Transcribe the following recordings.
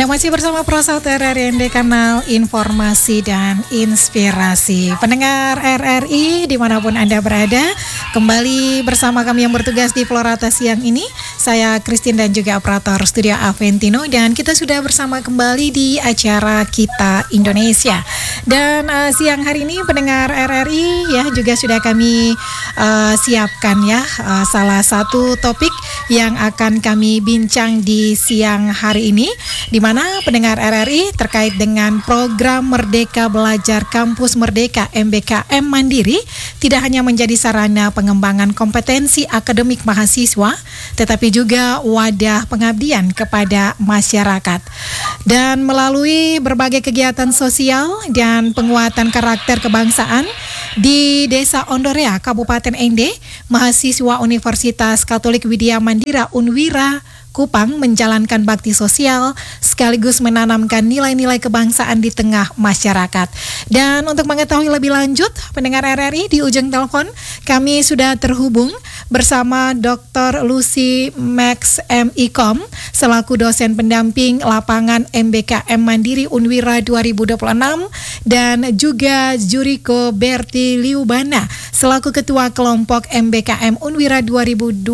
Anda masih bersama Prosauti RRI Kanal Informasi dan Inspirasi. Pendengar RRI dimanapun Anda berada, kembali bersama kami yang bertugas di Florata siang ini. Saya Christine dan juga operator studio Aventino, dan kita sudah bersama kembali di acara Kita Indonesia. Dan siang hari ini pendengar RRI ya juga sudah kami siapkan ya salah satu topik yang akan kami bincang di siang hari ini, di mana pendengar RRI terkait dengan program Merdeka Belajar Kampus Merdeka MBKM Mandiri tidak hanya menjadi sarana pengembangan kompetensi akademik mahasiswa, tetapi juga wadah pengabdian kepada masyarakat. Dan melalui berbagai kegiatan sosial dan penguatan karakter kebangsaan di Desa Ondorea, Kabupaten Ende, mahasiswa Universitas Katolik Widya Mandira Unwira Kupang menjalankan bakti sosial sekaligus menanamkan nilai-nilai kebangsaan di tengah masyarakat. Dan untuk mengetahui lebih lanjut, pendengar RRI, di ujung telepon kami sudah terhubung bersama Dr. Lucy Max M.Ikom selaku dosen pendamping lapangan MBKM Mandiri Unwira 2026 dan juga Juriko Berti Liubana selaku ketua kelompok MBKM Unwira 2026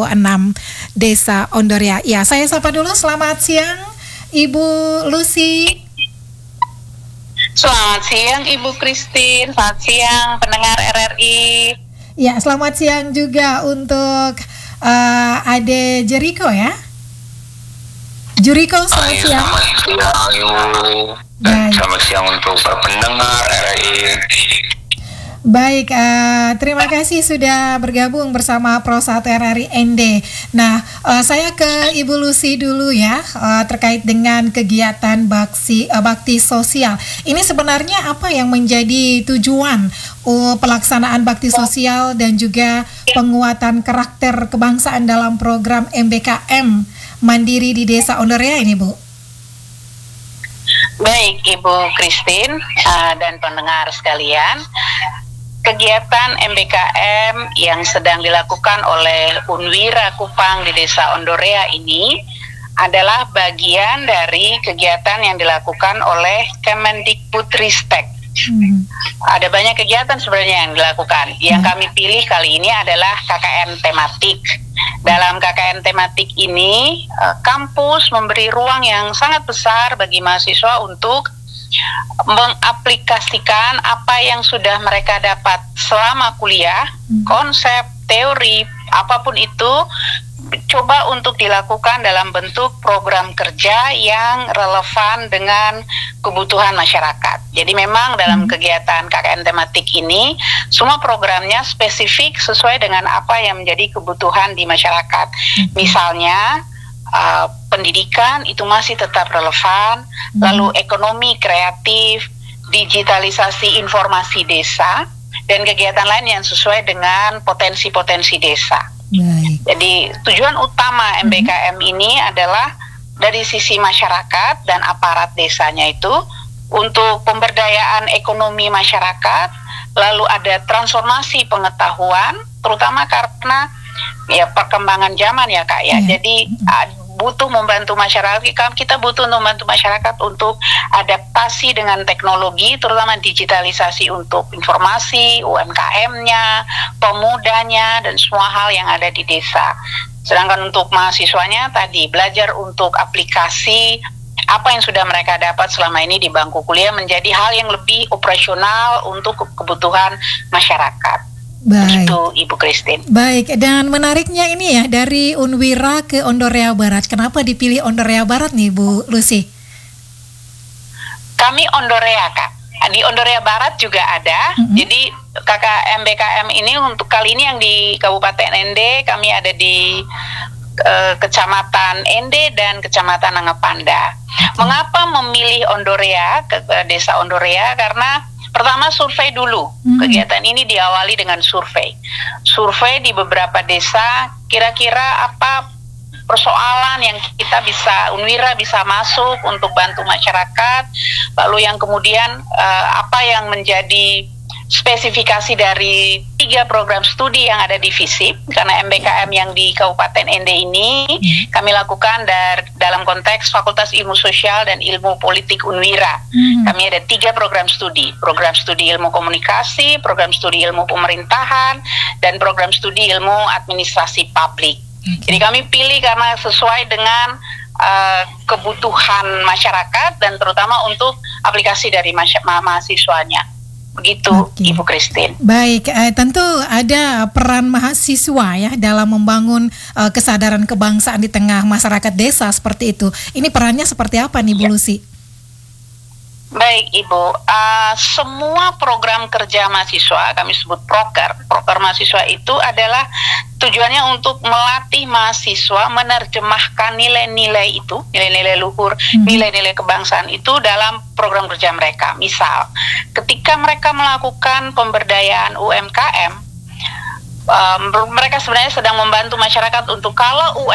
Desa Ondorea. Ya, saya sapa dulu. Selamat siang, Ibu Lucy. Selamat siang, Ibu Christine. Selamat siang, pendengar RRI. Ya, selamat siang juga untuk Ade Jericho ya. Juriko, selamat siang. Selamat siang, Ibu. Dan selamat siang untuk para pendengar RRI. Baik, terima kasih sudah bergabung bersama Prosauti RRI ND. Nah, saya ke Ibu Lucy dulu ya, terkait dengan kegiatan bakti sosial. Ini sebenarnya apa yang menjadi tujuan pelaksanaan bakti sosial dan juga penguatan karakter kebangsaan dalam program MBKM Mandiri di Desa Ondorea ini, Bu? Baik, Ibu Christine dan pendengar sekalian. Kegiatan MBKM yang sedang dilakukan oleh Unwira Kupang di Desa Ondorea ini adalah bagian dari kegiatan yang dilakukan oleh Kemendikbudristek. Ada banyak kegiatan sebenarnya yang dilakukan. Yang kami pilih kali ini adalah KKN tematik. Dalam KKN tematik ini, kampus memberi ruang yang sangat besar bagi mahasiswa untuk mengaplikasikan apa yang sudah mereka dapat selama kuliah, konsep, teori, apapun itu, coba untuk dilakukan dalam bentuk program kerja yang relevan dengan kebutuhan masyarakat. Jadi memang dalam kegiatan KKN tematik ini, semua programnya spesifik sesuai dengan apa yang menjadi kebutuhan di masyarakat. Misalnya, pendidikan itu masih tetap relevan, lalu ekonomi kreatif, digitalisasi informasi desa, dan kegiatan lain yang sesuai dengan potensi-potensi desa. Baik. Jadi tujuan utama MBKM ini adalah dari sisi masyarakat dan aparat desanya itu untuk pemberdayaan ekonomi masyarakat, lalu ada transformasi pengetahuan, terutama karena ya perkembangan zaman ya Kak ya. Jadi butuh membantu masyarakat, kita butuh untuk membantu masyarakat untuk adaptasi dengan teknologi, terutama digitalisasi untuk informasi, UMKM-nya, pemudanya, dan semua hal yang ada di desa. Sedangkan untuk mahasiswanya tadi, belajar untuk aplikasi apa yang sudah mereka dapat selama ini di bangku kuliah menjadi hal yang lebih operasional untuk kebutuhan masyarakat. Baik. Begitu, Ibu Christine. Baik, dan menariknya ini ya, dari Unwira ke Ondorea Barat. Kenapa dipilih Ondorea Barat nih, Bu Lucy? Kami Ondorea, Kak. Di Ondorea Barat juga ada. Jadi MBKM ini untuk kali ini yang di Kabupaten Ende, kami ada di Kecamatan Ende dan Kecamatan Nangapanda. Mengapa memilih Ondorea, ke Desa Ondorea? Karena pertama survei dulu. Kegiatan ini diawali dengan survei. Survei di beberapa desa, kira-kira apa persoalan yang Unwira bisa masuk untuk bantu masyarakat, lalu yang kemudian apa yang menjadi spesifikasi dari 3 program studi yang ada di FISIP, karena MBKM yang di Kabupaten Ende ini kami lakukan dalam konteks Fakultas Ilmu Sosial dan Ilmu Politik Unwira. Kami ada 3 program studi ilmu komunikasi, program studi ilmu pemerintahan, dan program studi ilmu administrasi publik. Jadi kami pilih karena sesuai dengan kebutuhan masyarakat dan terutama untuk aplikasi dari mahasiswanya. Begitu, Ibu Christine. Baik, tentu ada peran mahasiswa ya dalam membangun kesadaran kebangsaan di tengah masyarakat desa seperti itu. Ini perannya seperti apa nih, Bu Lucy? Baik, Ibu. Semua program kerja mahasiswa, kami sebut proker mahasiswa itu adalah tujuannya untuk melatih mahasiswa menerjemahkan nilai-nilai itu, nilai-nilai luhur, nilai-nilai kebangsaan itu dalam program kerja mereka. Misal, ketika mereka melakukan pemberdayaan UMKM, mereka sebenarnya sedang membantu masyarakat untuk kalau